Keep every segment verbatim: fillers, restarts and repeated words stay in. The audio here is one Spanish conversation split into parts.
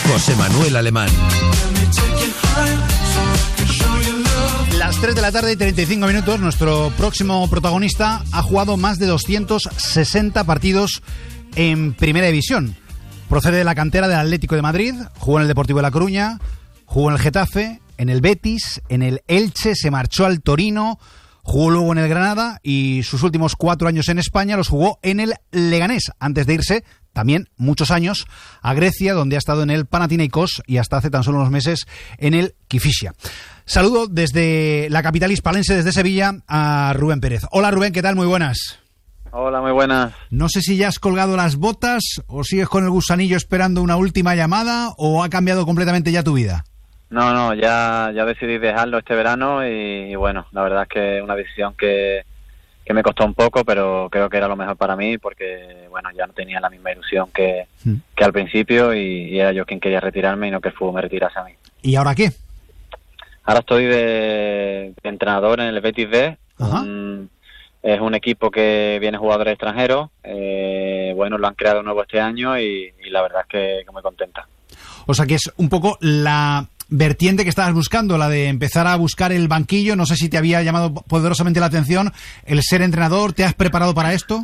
José Manuel Alemán. Las tres de la tarde y treinta y cinco minutos, nuestro próximo protagonista ha jugado más de doscientos sesenta partidos en Primera División. Procede de la cantera del Atlético de Madrid, jugó en el Deportivo de La Coruña, jugó en el Getafe, en el Betis, en el Elche, se marchó al Torino, jugó luego en el Granada y sus últimos cuatro años en España los jugó en el Leganés, antes de irse también muchos años a Grecia, donde ha estado en el Panathinaikos y hasta hace tan solo unos meses en el Kifisia. Saludo desde la capital hispalense, desde Sevilla, a Rubén Pérez. Hola Rubén, ¿qué tal? Muy buenas. Hola, muy buenas. No sé si ya has colgado las botas o sigues con el gusanillo esperando una última llamada o ha cambiado completamente ya tu vida. No, no, ya, ya decidí dejarlo este verano y, y bueno, la verdad es que es una decisión que, que me costó un poco, pero creo que era lo mejor para mí porque, bueno, ya no tenía la misma ilusión que, mm. que al principio y, y era yo quien quería retirarme y no que el fútbol me retirase a mí. ¿Y ahora qué? Ahora estoy de, de entrenador en el Betis B. Un, es un equipo que viene jugadores extranjeros. Eh, bueno, lo han creado nuevo este año y, y la verdad es que, que muy contenta. O sea que es un poco la vertiente que estabas buscando, la de empezar a buscar el banquillo. No sé si te había llamado poderosamente la atención el ser entrenador. ¿Te has preparado para esto?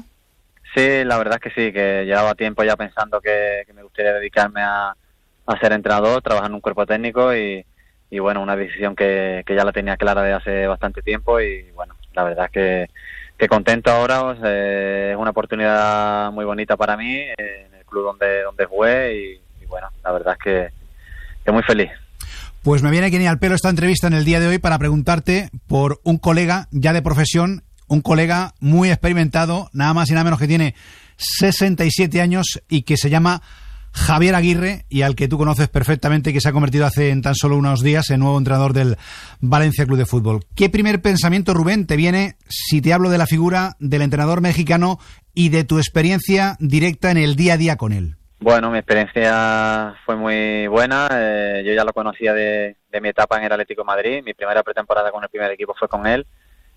Sí, la verdad es que sí, que llevaba tiempo ya pensando que, que me gustaría dedicarme a, a ser entrenador, trabajar en un cuerpo técnico y Y bueno, una decisión que, que ya la tenía clara de hace bastante tiempo y bueno, la verdad es que, que contento ahora, pues, eh, es una oportunidad muy bonita para mí eh, en el club donde donde jugué y, y bueno, la verdad es que, que muy feliz. Pues me viene que ni al pelo esta entrevista en el día de hoy para preguntarte por un colega ya de profesión, un colega muy experimentado, nada más y nada menos que tiene sesenta y siete años y que se llama Javier Aguirre, y al que tú conoces perfectamente, que se ha convertido hace en tan solo unos días en nuevo entrenador del Valencia Club de Fútbol. ¿Qué primer pensamiento, Rubén, te viene si te hablo de la figura del entrenador mexicano y de tu experiencia directa en el día a día con él? Bueno, mi experiencia fue muy buena. Eh, yo ya lo conocía de, de mi etapa en el Atlético de Madrid. Mi primera pretemporada con el primer equipo fue con él.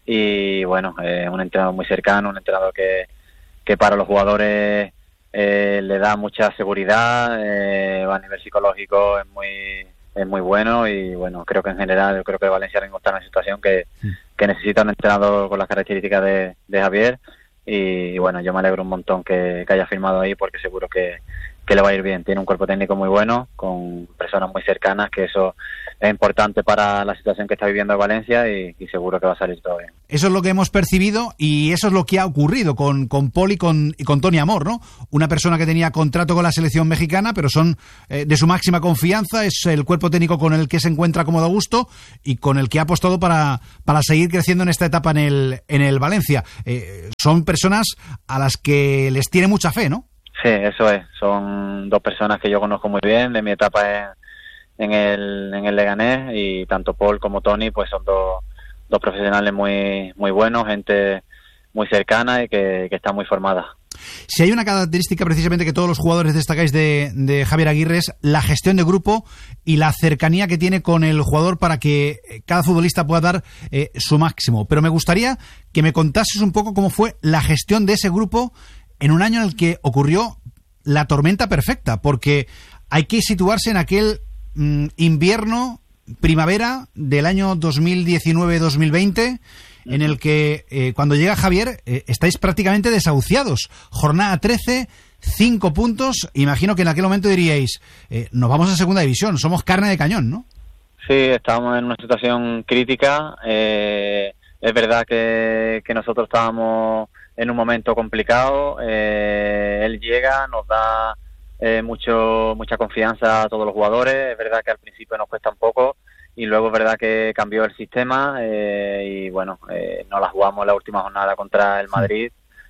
Y bueno, eh, un entrenador muy cercano, un entrenador que, que para los jugadores Eh, le da mucha seguridad, eh, a nivel psicológico es muy es muy bueno y bueno, creo que en general, yo creo que Valencia ahora mismo está en una situación que, que necesita un entrenador con las características de, de Javier y, y bueno, yo me alegro un montón que, que haya firmado ahí porque seguro que, que le va a ir bien. Tiene un cuerpo técnico muy bueno, con personas muy cercanas, que eso es importante para la situación que está viviendo Valencia y, y seguro que va a salir todo bien. Eso es lo que hemos percibido y eso es lo que ha ocurrido con, con Paul y con, y con Tony Amor, ¿no? Una persona que tenía contrato con la selección mexicana, pero son eh, de su máxima confianza, es el cuerpo técnico con el que se encuentra cómodo a gusto y con el que ha apostado para, para seguir creciendo en esta etapa en el, en el Valencia. Eh, son personas a las que les tiene mucha fe, ¿no? Sí, eso es. Son dos personas que yo conozco muy bien de mi etapa en, en el en el Leganés y tanto Paul como Tony pues son dos, dos profesionales muy muy buenos, gente muy cercana y que, que está muy formada. Si hay una característica precisamente que todos los jugadores destacáis de, de Javier Aguirre es la gestión de grupo y la cercanía que tiene con el jugador para que cada futbolista pueda dar eh, su máximo. Pero me gustaría que me contases un poco cómo fue la gestión de ese grupo en un año en el que ocurrió la tormenta perfecta, porque hay que situarse en aquel mmm, invierno, primavera del año dos mil diecinueve dos mil veinte, en el que eh, cuando llega Javier eh, estáis prácticamente desahuciados. Jornada trece, cinco puntos. Imagino que en aquel momento diríais, eh, nos vamos a segunda división, somos carne de cañón, ¿no? Sí, estábamos en una situación crítica. Eh, es verdad que, que nosotros estábamos en un momento complicado. Eh, él llega, nos da eh, mucho mucha confianza a todos los jugadores. Es verdad que al principio nos cuesta un poco y luego es verdad que cambió el sistema eh, y bueno, eh, nos la jugamos la última jornada contra el Madrid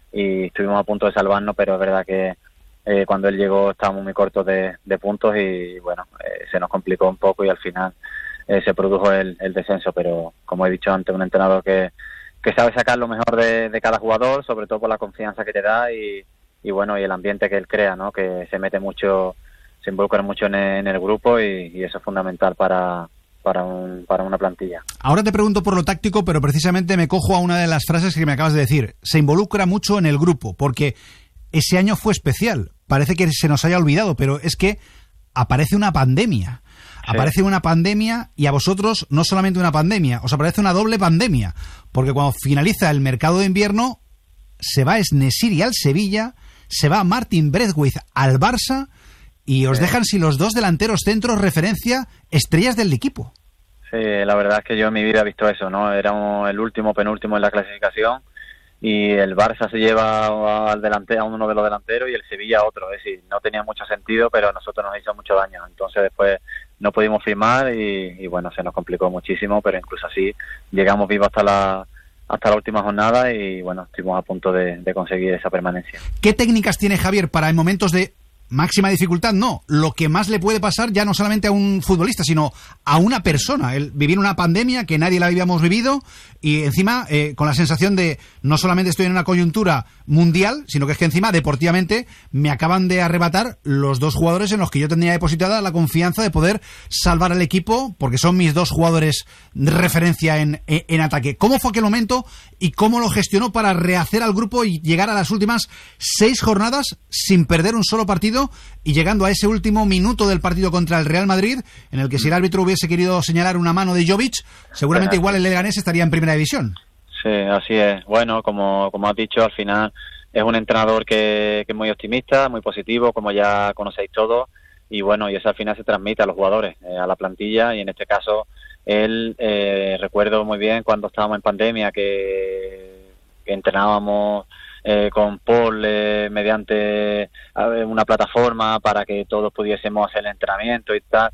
y estuvimos a punto de salvarnos, pero es verdad que eh, cuando él llegó estábamos muy cortos de, de puntos y bueno, eh, se nos complicó un poco y al final eh, se produjo el, el descenso, pero como he dicho antes, un entrenador que que sabe sacar lo mejor de, de cada jugador, sobre todo por la confianza que te da y, y bueno, y el ambiente que él crea, ¿no? Que se mete mucho, se involucra mucho en el, en el grupo y, y eso es fundamental para, para, un, para una plantilla. Ahora te pregunto por lo táctico, pero precisamente me cojo a una de las frases que me acabas de decir. Se involucra mucho en el grupo, porque ese año fue especial. Parece que se nos haya olvidado, pero es que aparece una pandemia. Sí. Aparece una pandemia y a vosotros no solamente una pandemia, os aparece una doble pandemia, porque cuando finaliza el mercado de invierno se va Esnesiri al Sevilla, se va Martin Braithwaite al Barça y os sí. dejan sin los dos delanteros centros referencia, estrellas del equipo. Sí, la verdad es que yo en mi vida he visto eso, ¿no? Éramos el último, penúltimo en la clasificación y el Barça se lleva al delante, a uno de los delanteros y el Sevilla a otro. Es decir, no tenía mucho sentido, pero a nosotros nos hizo mucho daño. Entonces después no pudimos firmar y, y bueno, se nos complicó muchísimo, pero incluso así llegamos vivos hasta la hasta la última jornada y bueno, estuvimos a punto de, de conseguir esa permanencia. ¿Qué técnicas tiene Javier para en momentos de máxima dificultad? No, lo que más le puede pasar ya no solamente a un futbolista, sino a una persona, el vivir una pandemia que nadie la habíamos vivido y encima eh, con la sensación de no solamente estoy en una coyuntura mundial, sino que es que encima deportivamente me acaban de arrebatar los dos jugadores en los que yo tendría depositada la confianza de poder salvar al equipo, porque son mis dos jugadores de referencia en, en, en ataque. ¿Cómo fue aquel momento y cómo lo gestionó para rehacer al grupo y llegar a las últimas seis jornadas sin perder un solo partido y llegando a ese último minuto del partido contra el Real Madrid, en el que si el árbitro hubiese querido señalar una mano de Jovic, seguramente igual el Leganés estaría en primera división? Sí, así es. Bueno, como, como has dicho, al final es un entrenador que, que es muy optimista, muy positivo, como ya conocéis todos, y bueno, y eso al final se transmite a los jugadores, eh, a la plantilla, y en este caso él, eh, recuerdo muy bien cuando estábamos en pandemia que, que entrenábamos eh, con Paul eh, mediante ver, una plataforma para que todos pudiésemos hacer el entrenamiento y tal,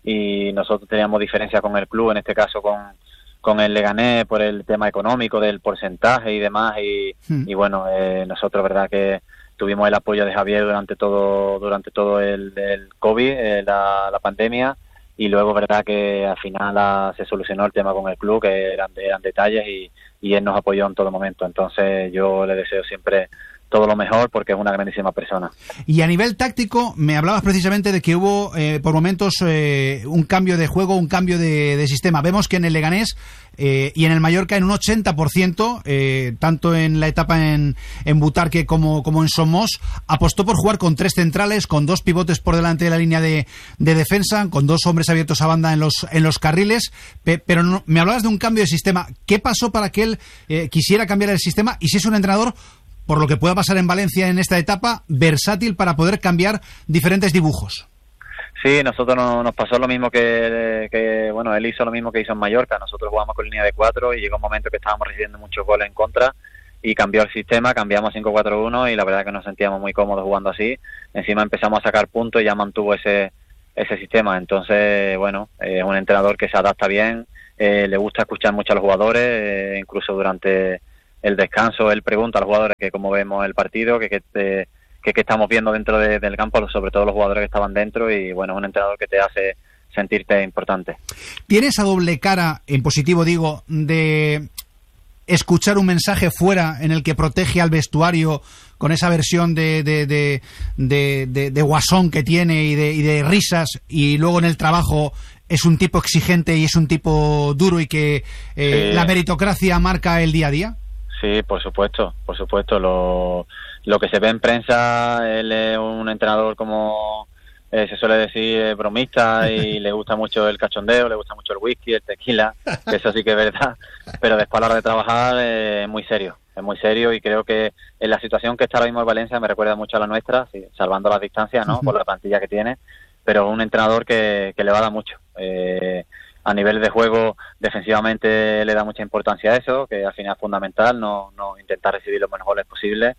y nosotros teníamos diferencias con el club, en este caso con con el Leganés por el tema económico del porcentaje y demás y, hmm. y bueno, eh, nosotros verdad que tuvimos el apoyo de Javier durante todo durante todo el, el COVID, eh, la, la pandemia, y luego verdad que al final a, se solucionó el tema con el club, que eran, eran detalles y, y él nos apoyó en todo momento. Entonces yo le deseo siempre todo lo mejor porque es una grandísima persona. Y a nivel táctico, me hablabas precisamente de que hubo eh, por momentos eh, un cambio de juego, un cambio de, de sistema. Vemos que en el Leganés eh, y en el Mallorca en un ochenta por ciento, eh, tanto en la etapa en, en Butarque como, como en Somos, apostó por jugar con tres centrales, con dos pivotes por delante de la línea de, de defensa, con dos hombres abiertos a banda en los, en los carriles, pe, pero no, me hablabas de un cambio de sistema. ¿Qué pasó para que él eh, quisiera cambiar el sistema? Y si es un entrenador, por lo que pueda pasar en Valencia en esta etapa, versátil para poder cambiar diferentes dibujos. Sí, nosotros no, nos pasó lo mismo que, que, bueno, él hizo lo mismo que hizo en Mallorca. Nosotros jugamos con línea de cuatro y llegó un momento que estábamos recibiendo muchos goles en contra y cambió el sistema, cambiamos a cinco cuatro uno y la verdad que nos sentíamos muy cómodos jugando así. Encima empezamos a sacar puntos y ya mantuvo ese ese sistema. Entonces, bueno, es eh, un entrenador que se adapta bien, eh, le gusta escuchar mucho a los jugadores, eh, incluso durante el descanso él pregunta a los jugadores que cómo vemos el partido, que qué que, que estamos viendo dentro de, del campo, sobre todo los jugadores que estaban dentro, y bueno, es un entrenador que te hace sentirte importante. ¿Tiene esa doble cara, en positivo digo, de escuchar un mensaje fuera en el que protege al vestuario con esa versión de de, de, de, de, de guasón que tiene y de, y de risas, y luego en el trabajo es un tipo exigente y es un tipo duro y que eh, sí. la meritocracia marca el día a día? Sí, por supuesto, por supuesto. Lo, lo que se ve en prensa, él es un entrenador como eh, se suele decir, eh, bromista, y le gusta mucho el cachondeo, le gusta mucho el whisky, el tequila, que eso sí que es verdad, pero después a la hora de trabajar eh, es muy serio, es muy serio, y creo que en la situación que está ahora mismo en Valencia me recuerda mucho a la nuestra, sí, salvando las distancias, ¿no?, por la plantilla que tiene, pero un entrenador que, que le va a dar mucho. Eh, A nivel de juego, defensivamente le da mucha importancia a eso, que al final es fundamental, no, no intentar recibir los menos goles posibles,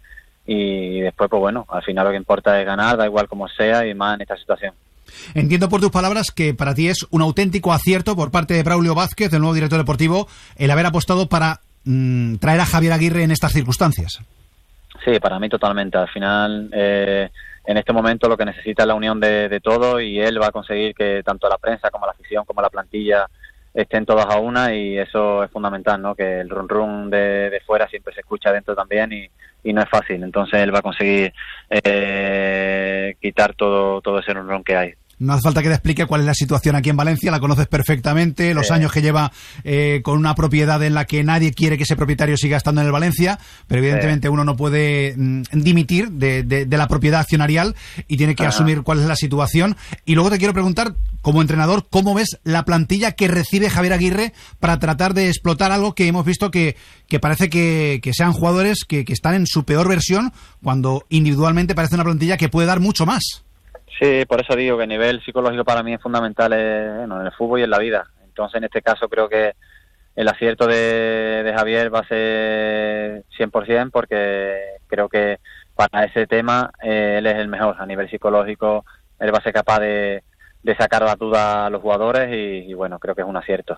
y después, pues bueno, al final lo que importa es ganar, da igual como sea, y más en esta situación. Entiendo por tus palabras que para ti es un auténtico acierto por parte de Braulio Vázquez, el nuevo director deportivo, el haber apostado para mmm, traer a Javier Aguirre en estas circunstancias. Sí, para mí totalmente. Al final, eh, en este momento lo que necesita es la unión de, de todos, y él va a conseguir que tanto la prensa como la afición como la plantilla estén todas a una, y eso es fundamental, ¿no? Que el run run de, de fuera siempre se escucha dentro también, y, y no es fácil. Entonces él va a conseguir eh, quitar todo todo ese run run que hay. No hace falta que te explique cuál es la situación aquí en Valencia, la conoces perfectamente, los sí. años que lleva eh, con una propiedad en la que nadie quiere que ese propietario siga estando en el Valencia, pero evidentemente sí. uno no puede mm, dimitir de, de, de la propiedad accionarial y tiene que Ajá. asumir cuál es la situación. Y luego te quiero preguntar, como entrenador, ¿cómo ves la plantilla que recibe Javier Aguirre para tratar de explotar algo que hemos visto que, que parece que, que sean jugadores que, que están en su peor versión, cuando individualmente parece una plantilla que puede dar mucho más? Sí, por eso digo que el nivel psicológico para mí es fundamental en, bueno, en el fútbol y en la vida. Entonces, en este caso, creo que el acierto de, de Javier va a ser cien por ciento, porque creo que para ese tema eh, él es el mejor. A nivel psicológico, él va a ser capaz de, de sacar las dudas a los jugadores y, y, bueno, creo que es un acierto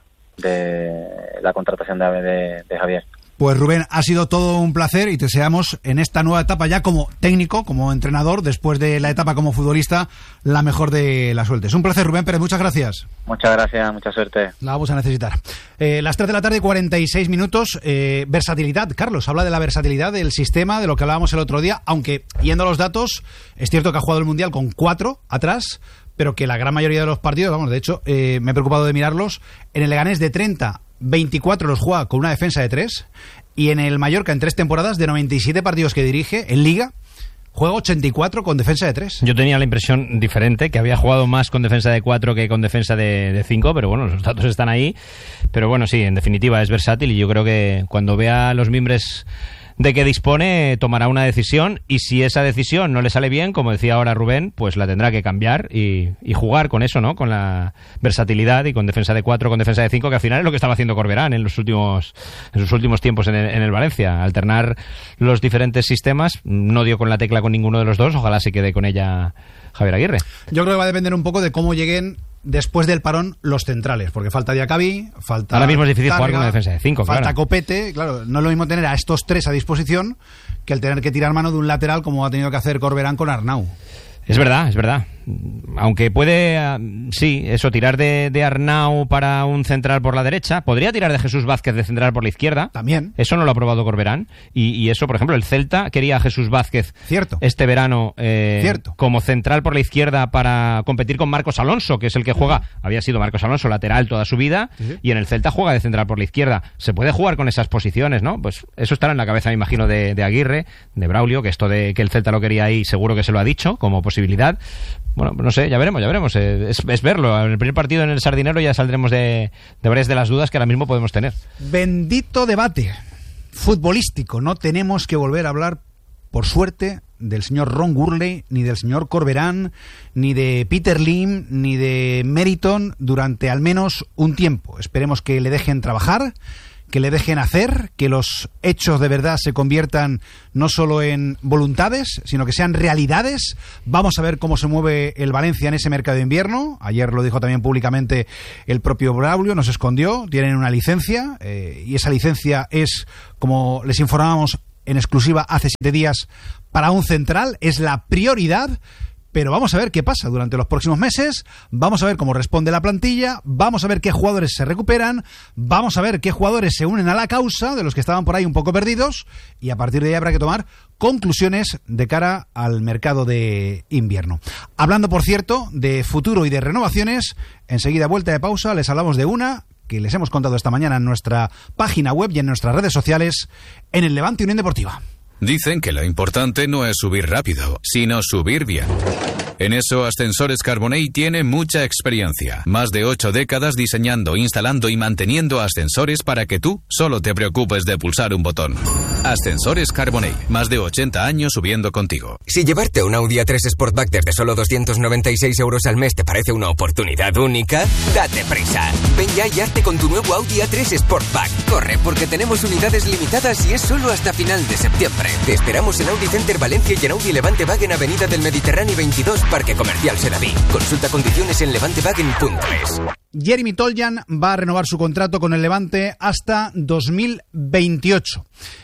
de la contratación de, de, de Javier. Pues Rubén, ha sido todo un placer y te deseamos en esta nueva etapa ya como técnico, como entrenador, después de la etapa como futbolista, la mejor de las suertes. Un placer, Rubén Pérez, muchas gracias. Muchas gracias, mucha suerte. La vamos a necesitar. Eh, las tres de la tarde, cuarenta y seis minutos. Eh, versatilidad, Carlos, habla de la versatilidad del sistema, de lo que hablábamos el otro día, aunque yendo a los datos, es cierto que ha jugado el Mundial con cuatro atrás, pero que la gran mayoría de los partidos, vamos, de hecho, eh, me he preocupado de mirarlos, en el Leganés de treinta, veinticuatro los juega con una defensa de tres, y en el Mallorca, en tres temporadas, de noventa y siete partidos que dirige en Liga, juega ochenta y cuatro con defensa de tres. Yo tenía la impresión diferente, que había jugado más con defensa de cuatro que con defensa de, de cinco, pero bueno, los datos están ahí. Pero bueno, sí, en definitiva es versátil, y yo creo que cuando vea los mimbres de que dispone, tomará una decisión, y si esa decisión no le sale bien, como decía ahora Rubén, pues la tendrá que cambiar y, y jugar con eso, ¿no? Con la versatilidad y con defensa de cuatro, con defensa de cinco, que al final es lo que estaba haciendo Corberán en los últimos en sus últimos tiempos en el, en el Valencia. Alternar los diferentes sistemas, no dio con la tecla con ninguno de los dos, ojalá se quede con ella Javier Aguirre. Yo creo que va a depender un poco de cómo lleguen después del parón los centrales, porque falta Diacabí, falta... Ahora mismo es difícil Targa, jugar con una defensa de cinco, falta claro. Copete, claro, no es lo mismo tener a estos tres a disposición que el tener que tirar mano de un lateral como ha tenido que hacer Corberán con Arnau. Es verdad, es verdad. Aunque puede, uh, sí, eso, tirar de, de Arnau para un central por la derecha. Podría tirar de Jesús Vázquez de central por la izquierda. También. Eso no lo ha probado Corberán. Y, y eso, por ejemplo, el Celta quería a Jesús Vázquez Cierto. este verano eh, Cierto. como central por la izquierda para competir con Marcos Alonso, que es el que juega, había sido Marcos Alonso lateral toda su vida, sí. Y en el Celta juega de central por la izquierda. Se puede jugar con esas posiciones, ¿no? Pues eso estará en la cabeza, me imagino, de, de Aguirre, de Braulio, que esto de que el Celta lo quería ahí, seguro que se lo ha dicho como posibilidad. Bueno, no sé, ya veremos, ya veremos. Es, es verlo. En el primer partido en el Sardinero ya saldremos de, de varias de las dudas que ahora mismo podemos tener. Bendito debate futbolístico. No tenemos que volver a hablar, por suerte, del señor Ron Gurley, ni del señor Corberán, ni de Peter Lim, ni de Meriton durante al menos un tiempo. Esperemos que le dejen trabajar, que le dejen hacer, que los hechos de verdad se conviertan no solo en voluntades, sino que sean realidades. Vamos a ver cómo se mueve el Valencia en ese mercado de invierno. Ayer lo dijo también públicamente el propio Braulio, no se escondió, tienen una licencia, eh, y esa licencia es, como les informábamos en exclusiva hace siete días, para un central, es la prioridad. Pero vamos a ver qué pasa durante los próximos meses, vamos a ver cómo responde la plantilla, vamos a ver qué jugadores se recuperan, vamos a ver qué jugadores se unen a la causa de los que estaban por ahí un poco perdidos, y a partir de ahí habrá que tomar conclusiones de cara al mercado de invierno. Hablando, por cierto, de futuro y de renovaciones, enseguida, vuelta de pausa, les hablamos de una que les hemos contado esta mañana en nuestra página web y en nuestras redes sociales, en el Levante Unión Deportiva. Dicen que lo importante no es subir rápido, sino subir bien. En eso, Ascensores Carbonell tiene mucha experiencia. Más de ocho décadas diseñando, instalando y manteniendo ascensores para que tú solo te preocupes de pulsar un botón. Ascensores Carbonell, más de ochenta años subiendo contigo. Si llevarte un Audi A tres Sportback desde solo doscientos noventa y seis euros al mes te parece una oportunidad única, date prisa. Ven ya y hazte con tu nuevo Audi A tres Sportback. Corre, porque tenemos unidades limitadas y es solo hasta final de septiembre. Te esperamos en Audi Center Valencia y en Audi Levante Wagen, Avenida del Mediterráneo veintidós, Parque Comercial Sedaví. Consulta condiciones en levantewagen punto es. Jeremy Toljan va a renovar su contrato con el Levante hasta dos mil veintiocho.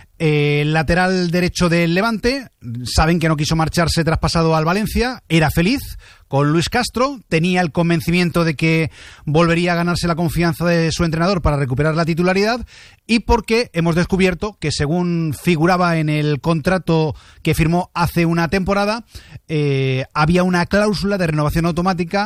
El lateral derecho del Levante, saben que no quiso marcharse traspasado al Valencia, era feliz con Luis Castro, tenía el convencimiento de que volvería a ganarse la confianza de su entrenador para recuperar la titularidad, y porque hemos descubierto que, según figuraba en el contrato que firmó hace una temporada, eh, había una cláusula de renovación automática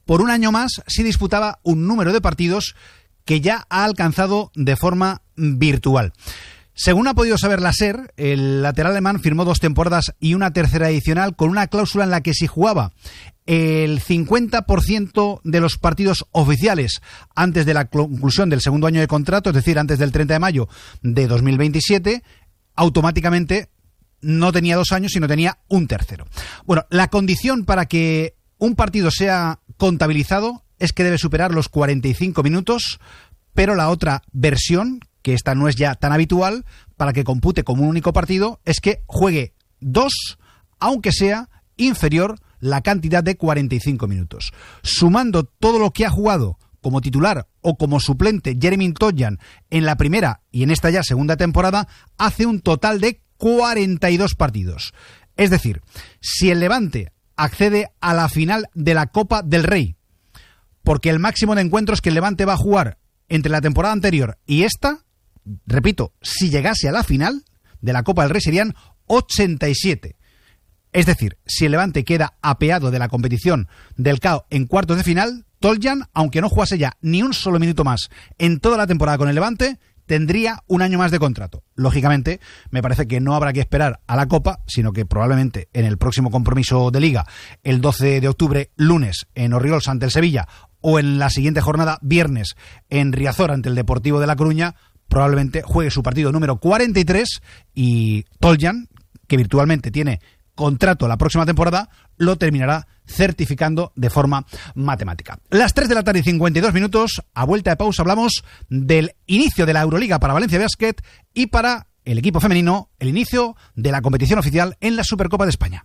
por un año más si disputaba un número de partidos que ya ha alcanzado de forma virtual. Según ha podido saber la SER, el lateral alemán firmó dos temporadas y una tercera adicional con una cláusula en la que si jugaba el cincuenta por ciento de los partidos oficiales antes de la conclusión del segundo año de contrato, es decir, antes del treinta de mayo de dos mil veintisiete, automáticamente no tenía dos años, sino tenía un tercero. Bueno, la condición para que un partido sea contabilizado es que debe superar los cuarenta y cinco minutos, pero la otra versión, que esta no es ya tan habitual, para que compute como un único partido, es que juegue dos, aunque sea inferior la cantidad de cuarenta y cinco minutos. Sumando todo lo que ha jugado como titular o como suplente Jeremy Toljan en la primera y en esta ya segunda temporada, hace un total de cuarenta y dos partidos. Es decir, si el Levante accede a la final de la Copa del Rey, porque el máximo de encuentros que el Levante va a jugar entre la temporada anterior y esta, repito, si llegase a la final de la Copa del Rey serían ochenta y siete. Es decir, si el Levante queda apeado de la competición del C A O en cuartos de final, Toljan, aunque no jugase ya ni un solo minuto más en toda la temporada con el Levante, tendría un año más de contrato. Lógicamente, me parece que no habrá que esperar a la Copa, sino que probablemente en el próximo compromiso de Liga, el doce de octubre, lunes, en Orriols ante el Sevilla, o en la siguiente jornada, viernes, en Riazor ante el Deportivo de La Coruña, probablemente juegue su partido número cuarenta y tres y Toljan, que virtualmente tiene contrato la próxima temporada, lo terminará certificando de forma matemática. Las tres de la tarde y cincuenta y dos minutos, a vuelta de pausa hablamos del inicio de la Euroliga para Valencia Basket y para el equipo femenino, el inicio de la competición oficial en la Supercopa de España.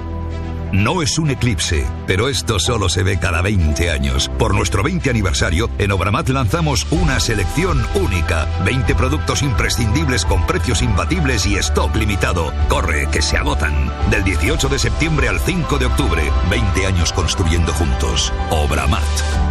No es un eclipse, pero esto solo se ve cada veinte años. Por nuestro veinte aniversario, en Obramat lanzamos una selección única. veinte productos imprescindibles con precios imbatibles y stock limitado. Corre, que se agotan. Del dieciocho de septiembre al cinco de octubre. veinte años construyendo juntos. Obramat.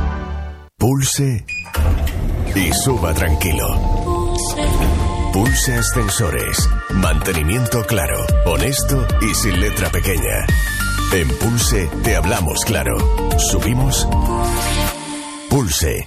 Pulse y suba tranquilo. Pulse Ascensores. Mantenimiento claro, honesto y sin letra pequeña. En Pulse te hablamos claro. Subimos. Pulse.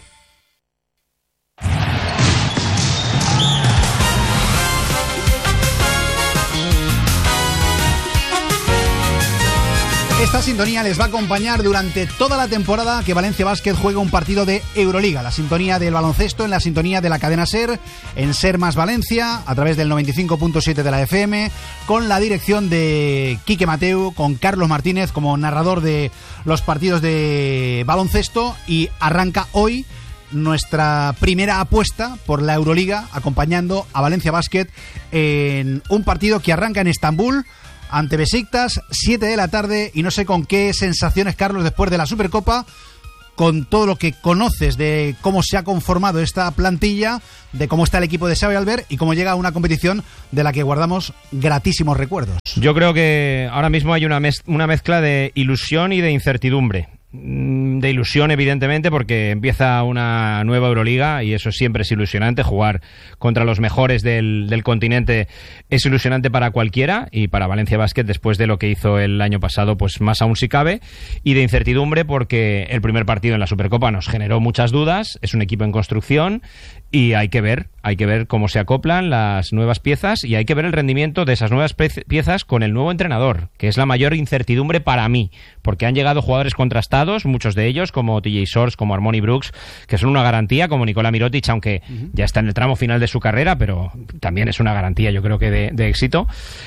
Esta sintonía les va a acompañar durante toda la temporada que Valencia Basket juega un partido de Euroliga. La sintonía del baloncesto en la sintonía de la cadena SER, en SER más Valencia, a través del noventa y cinco punto siete de la F M, con la dirección de Quique Mateu, con Carlos Martínez como narrador de los partidos de baloncesto, y arranca hoy nuestra primera apuesta por la Euroliga, acompañando a Valencia Basket en un partido que arranca en Estambul ante Besiktas, siete de la tarde, y no sé con qué sensaciones, Carlos, después de la Supercopa, con todo lo que conoces de cómo se ha conformado esta plantilla, de cómo está el equipo de Xavi Albert y cómo llega a una competición de la que guardamos gratísimos recuerdos. Yo creo que ahora mismo hay una, mez- una mezcla de ilusión y de incertidumbre. De ilusión, evidentemente, porque empieza una nueva Euroliga y eso siempre es ilusionante. Jugar contra los mejores del, del continente es ilusionante para cualquiera, y para Valencia Basket, después de lo que hizo el año pasado, pues más aún si cabe. Y de incertidumbre porque el primer partido en la Supercopa nos generó muchas dudas. Es un equipo en construcción y hay que ver, hay que ver cómo se acoplan las nuevas piezas, y hay que ver el rendimiento de esas nuevas pe- piezas con el nuevo entrenador, que es la mayor incertidumbre para mí, porque han llegado jugadores contrastados, muchos de ellos, como T J Shorts, como Harmony Brooks, que son una garantía, como Nikola Mirotic, aunque uh-huh. ya está en el tramo final de su carrera, pero también es una garantía, yo creo que de, de éxito.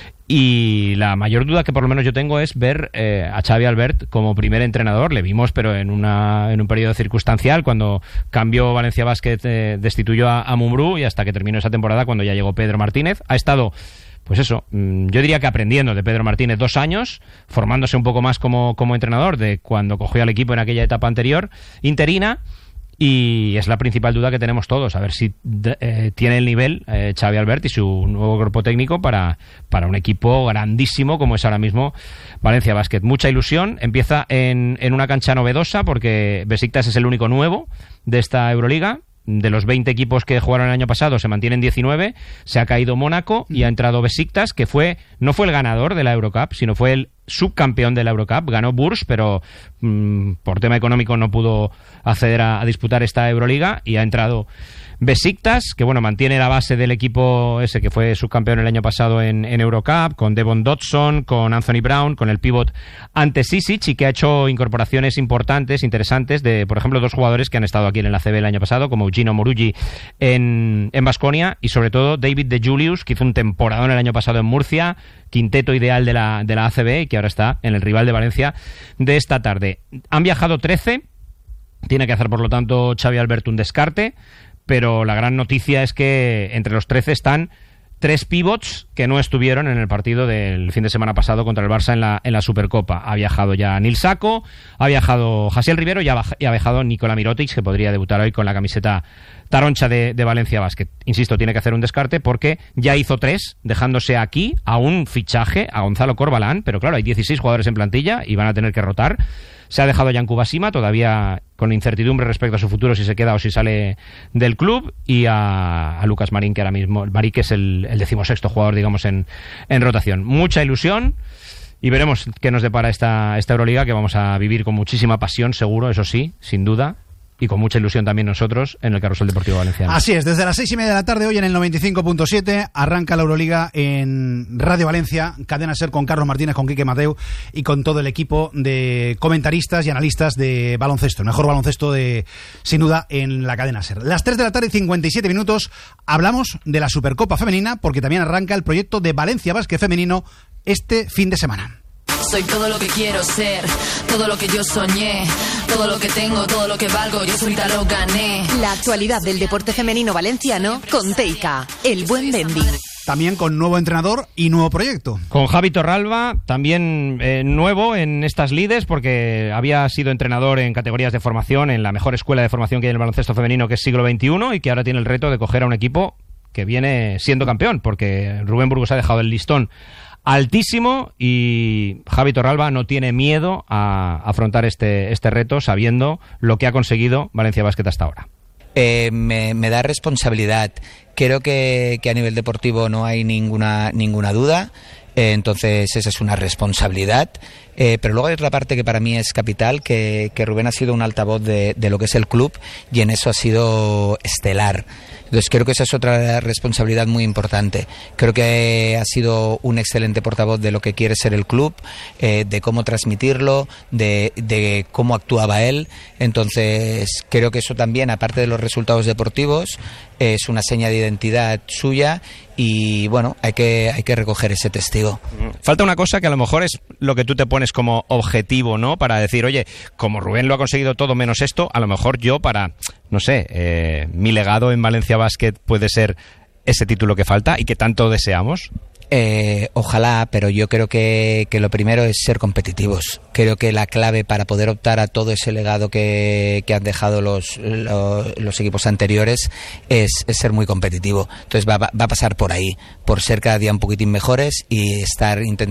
Y la mayor duda que por lo menos yo tengo es ver eh, a Xavi Albert como primer entrenador. Le vimos, pero en una en un periodo circunstancial, cuando cambió Valencia Basket, eh, destituyó a, a Mumbrú, y hasta que terminó esa temporada, cuando ya llegó Pedro Martínez. Ha estado, pues eso, yo diría que aprendiendo de Pedro Martínez dos años, formándose un poco más como, como entrenador de cuando cogió al equipo en aquella etapa anterior, interina. Y es la principal duda que tenemos todos, a ver si eh, tiene el nivel eh, Xavi Albert y su nuevo cuerpo técnico para, para un equipo grandísimo como es ahora mismo Valencia Basket. Mucha ilusión, empieza en, en una cancha novedosa, porque Besiktas es el único nuevo de esta Euroliga. De los veinte equipos que jugaron el año pasado se mantienen diecinueve, se ha caído Mónaco y ha entrado Besiktas, que fue no fue el ganador de la Eurocup, sino fue el subcampeón de la Eurocup, ganó Bourges, pero mmm, por tema económico no pudo acceder a, a disputar esta Euroliga, y ha entrado Besiktas, que bueno, mantiene la base del equipo ese que fue subcampeón el año pasado en, en Eurocup, con Devon Dodson, con Anthony Brown, con el pívot Ante Sisic, y que ha hecho incorporaciones importantes, interesantes, de, por ejemplo, dos jugadores que han estado aquí en el A C B el año pasado, como Gino Morugi en Baskonia, y sobre todo David De Julius, que hizo un temporadón el año pasado en Murcia, quinteto ideal de la, de la A C B, y que ahora está en el rival de Valencia de esta tarde. Han viajado trece, tiene que hacer por lo tanto Xavi Alberto un descarte, pero la gran noticia es que entre los trece están tres pivots que no estuvieron en el partido del fin de semana pasado contra el Barça en la, en la Supercopa. Ha viajado ya Nil Sako, ha viajado Jasiel Rivero y ha, y ha viajado Nikola Mirotic, que podría debutar hoy con la camiseta taroncha de, de Valencia Basket. Insisto, tiene que hacer un descarte porque ya hizo tres, dejándose aquí a un fichaje, a Gonzalo Corbalán, pero claro, hay dieciséis jugadores en plantilla y van a tener que rotar. Se ha dejado a Yankuba Basima, todavía con incertidumbre respecto a su futuro, si se queda o si sale del club, y a, a Lucas Marín, que ahora mismo, Marín, que es el, el decimosexto jugador, digamos, en, en rotación. Mucha ilusión, y veremos qué nos depara esta, esta Euroliga, que vamos a vivir con muchísima pasión, seguro, eso sí, sin duda, y con mucha ilusión también nosotros en el Carrusel Deportivo Valenciano. Así es, desde las seis y media de la tarde hoy en el noventa y cinco punto siete arranca la Euroliga en Radio Valencia, Cadena SER, con Carlos Martínez, con Quique Mateu y con todo el equipo de comentaristas y analistas de baloncesto, el mejor baloncesto de, sin duda, en la Cadena SER. Las tres de la tarde y cincuenta y siete minutos, hablamos de la Supercopa Femenina, porque también arranca el proyecto de Valencia Basket Femenino este fin de semana. Soy todo lo que quiero ser, todo lo que yo soñé, todo lo que tengo, todo lo que valgo, yo solita lo gané. La actualidad del deporte femenino valenciano con Teica, el buen vending. También con nuevo entrenador y nuevo proyecto. Con Javi Torralba, también eh, nuevo en estas lides, porque había sido entrenador en categorías de formación, en la mejor escuela de formación que hay en el baloncesto femenino, que es Siglo veintiuno, y que ahora tiene el reto de coger a un equipo que viene siendo campeón, porque Rubén Burgos ha dejado el listón altísimo, y Javi Torralba no tiene miedo a afrontar este, este reto, sabiendo lo que ha conseguido Valencia Basket hasta ahora. Eh, me, me da responsabilidad. Creo que, que a nivel deportivo no hay ninguna, ninguna duda. Eh, entonces esa es una responsabilidad, eh, pero luego hay otra parte que para mí es capital, que, que Rubén ha sido un altavoz de, de lo que es el club, y en eso ha sido estelar. Entonces creo que esa es otra responsabilidad muy importante. Creo que ha sido un excelente portavoz de lo que quiere ser el club, eh, de cómo transmitirlo, de, de cómo actuaba él. Entonces creo que eso también, aparte de los resultados deportivos, es una seña de identidad suya, y bueno, hay que, hay que recoger ese testigo. Falta una cosa que a lo mejor es lo que tú te pones como objetivo, ¿no? Para decir, oye, como Rubén lo ha conseguido todo menos esto, a lo mejor yo para, no sé, eh, mi legado en Valencia Basket puede ser ese título que falta y que tanto deseamos. Eh, ojalá, pero yo creo que, que lo primero es ser competitivos. Creo que la clave para poder optar a todo ese legado que, que han dejado los, los, los equipos anteriores es, es ser muy competitivo. Entonces va, va a pasar por ahí, por ser cada día un poquitín mejores y estar intentando